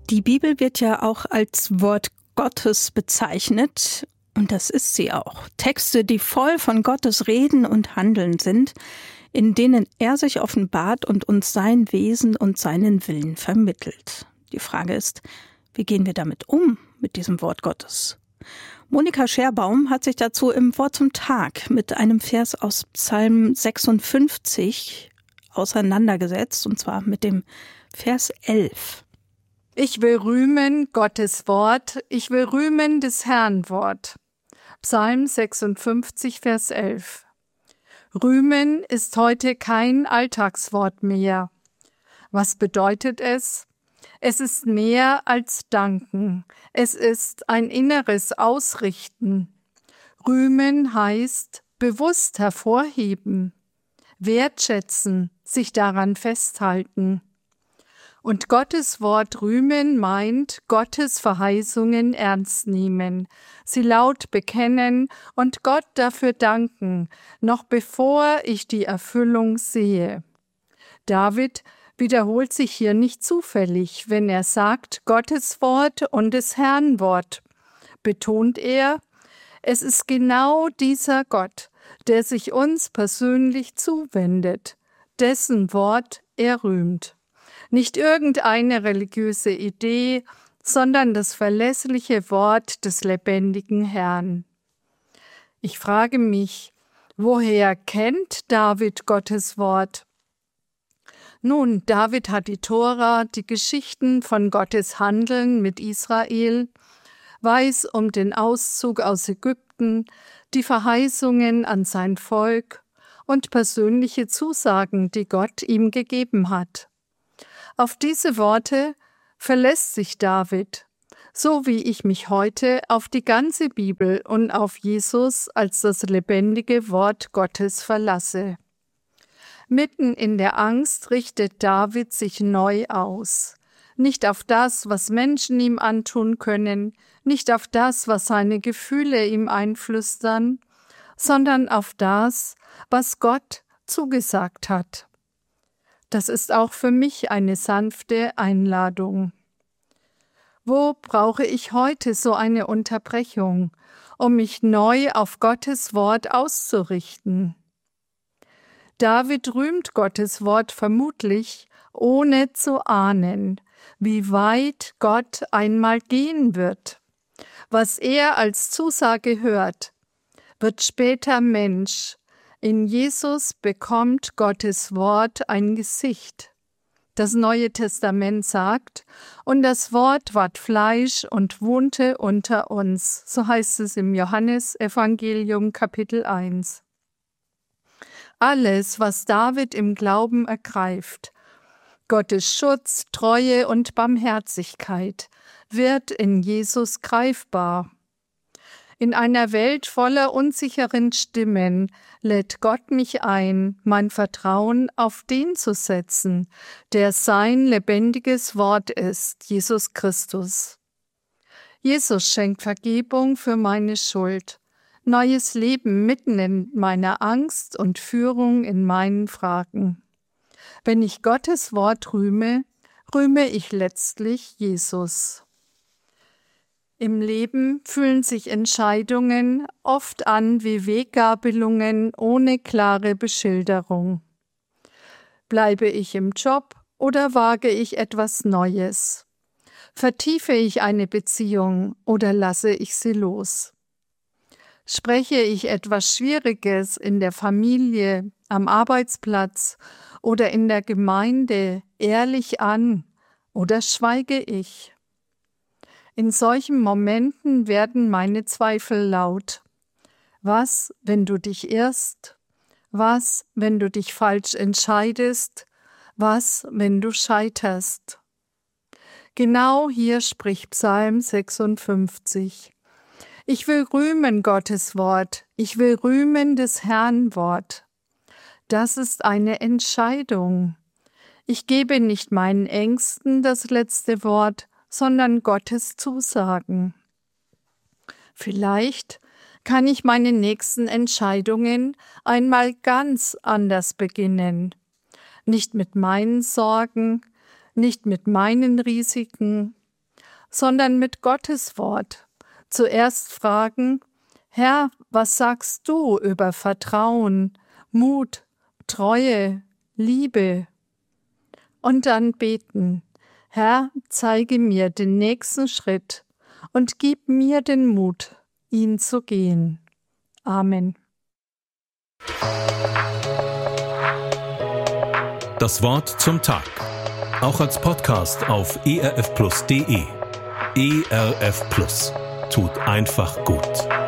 Die Bibel wird ja auch als Wort Gottes bezeichnet, und das ist sie auch. Texte, die voll von Gottes Reden und Handeln sind, in denen er sich offenbart und uns sein Wesen und seinen Willen vermittelt. Die Frage ist, wie gehen wir damit um, mit diesem Wort Gottes? Monika Scherbaum hat sich dazu im Wort zum Tag mit einem Vers aus Psalm 56 auseinandergesetzt, und zwar mit dem Vers 11. Ich will rühmen Gottes Wort, ich will rühmen des Herrn Wort. Psalm 56, Vers 11. Rühmen ist heute kein Alltagswort mehr. Was bedeutet es? Es ist mehr als danken. Es ist ein inneres Ausrichten. Rühmen heißt bewusst hervorheben, wertschätzen, sich daran festhalten. Und Gottes Wort rühmen meint Gottes Verheißungen ernst nehmen, sie laut bekennen und Gott dafür danken, noch bevor ich die Erfüllung sehe. David wiederholt sich hier nicht zufällig, wenn er sagt Gottes Wort und des Herrn Wort. Betont er, es ist genau dieser Gott, der sich uns persönlich zuwendet, dessen Wort er rühmt. Nicht irgendeine religiöse Idee, sondern das verlässliche Wort des lebendigen Herrn. Ich frage mich, woher kennt David Gottes Wort? Nun, David hat die Tora, die Geschichten von Gottes Handeln mit Israel, weiß um den Auszug aus Ägypten, die Verheißungen an sein Volk und persönliche Zusagen, die Gott ihm gegeben hat. Auf diese Worte verlässt sich David, so wie ich mich heute auf die ganze Bibel und auf Jesus als das lebendige Wort Gottes verlasse. Mitten in der Angst richtet David sich neu aus. Nicht auf das, was Menschen ihm antun können, nicht auf das, was seine Gefühle ihm einflüstern, sondern auf das, was Gott zugesagt hat. Das ist auch für mich eine sanfte Einladung. Wo brauche ich heute so eine Unterbrechung, um mich neu auf Gottes Wort auszurichten? David rühmt Gottes Wort vermutlich, ohne zu ahnen, wie weit Gott einmal gehen wird. Was er als Zusage hört, wird später Mensch. In Jesus bekommt Gottes Wort ein Gesicht. Das Neue Testament sagt, und das Wort ward Fleisch und wohnte unter uns. So heißt es im Johannesevangelium Kapitel 1. Alles, was David im Glauben ergreift, Gottes Schutz, Treue und Barmherzigkeit, wird in Jesus greifbar. In einer Welt voller unsicheren Stimmen lädt Gott mich ein, mein Vertrauen auf den zu setzen, der sein lebendiges Wort ist, Jesus Christus. Jesus schenkt Vergebung für meine Schuld, neues Leben mitten in meiner Angst und Führung in meinen Fragen. Wenn ich Gottes Wort rühme, rühme ich letztlich Jesus. Im Leben fühlen sich Entscheidungen oft an wie Weggabelungen ohne klare Beschilderung. Bleibe ich im Job oder wage ich etwas Neues? Vertiefe ich eine Beziehung oder lasse ich sie los? Spreche ich etwas Schwieriges in der Familie, am Arbeitsplatz oder in der Gemeinde ehrlich an oder schweige ich? In solchen Momenten werden meine Zweifel laut. Was, wenn du dich irrst? Was, wenn du dich falsch entscheidest? Was, wenn du scheiterst? Genau hier spricht Psalm 56. Ich will rühmen Gottes Wort, ich will rühmen des Herrn Wort. Das ist eine Entscheidung. Ich gebe nicht meinen Ängsten das letzte Wort, sondern Gottes Zusagen. Vielleicht kann ich meine nächsten Entscheidungen einmal ganz anders beginnen. Nicht mit meinen Sorgen, nicht mit meinen Risiken, sondern mit Gottes Wort. Zuerst fragen: Herr, was sagst du über Vertrauen, Mut, Treue, Liebe? Und dann beten: Herr, zeige mir den nächsten Schritt und gib mir den Mut, ihn zu gehen. Amen. Das Wort zum Tag. Auch als Podcast auf erfplus.de. ERF Plus. Tut einfach gut.